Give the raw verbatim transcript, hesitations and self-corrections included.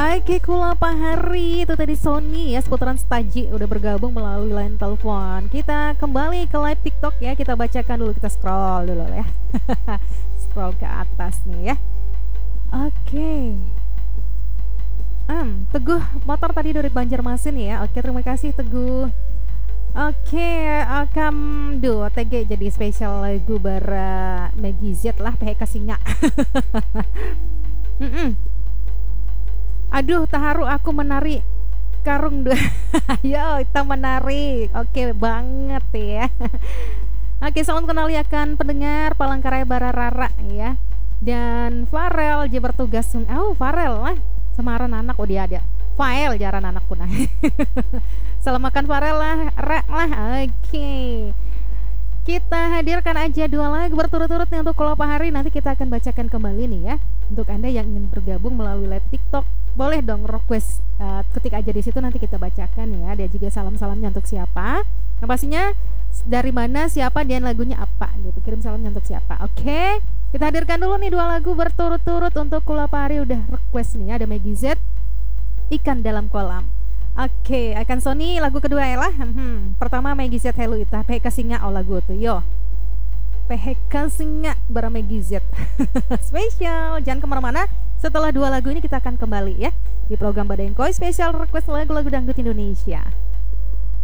Oke, Kula Pahari itu tadi Sony ya, seputaran Staji udah bergabung melalui line telepon. Kita kembali ke live TikTok ya, kita bacakan dulu, kita scroll dulu ya. Scroll ke atas nih ya. Oke. Um, Teguh motor tadi dari Banjarmasin ya. Oke, terima kasih Teguh. Oke, akam do T G jadi spesial lagu bara Maggie Z lah, P H K Singa. Mm-mm. Aduh, taharu aku menari karung dua. Yo, kita menari. Oke banget ya. Oke, salam kenal ya kan pendengar Palangkaraya Bararara ya. Dan Farel je bertugas. Oh, Farel lah. Semaran anak oh dia ada. File jaran anak punah. Salam makan Farel lah, rak lah. Oke. Kita hadirkan aja dua lagu berturut-turut nih untuk Kula Pahari. Nanti kita akan bacakan kembali nih ya. Untuk Anda yang ingin bergabung melalui live TikTok, boleh dong request, uh, ketik aja di situ nanti kita bacakan ya. Dia juga salam-salamnya untuk siapa. Yang pastinya dari mana, siapa, dan lagunya apa gitu. Kirim salamnya untuk siapa. Oke. Kita hadirkan dulu nih dua lagu berturut-turut untuk Kula Pahari udah request nih. Ada Maggie Z, Ikan Dalam Kolam. Oke, akan Sony lagu kedua ya lah. Hmm, pertama Maggie Z Hello Ita, P H K Singa oh lagu tuh. Yo. P H K Singa bara Maggie Z. Spesial. Jangan kemana-mana. Setelah dua lagu ini kita akan kembali ya di program Badengkoy spesial request lagu-lagu dangdut Indonesia.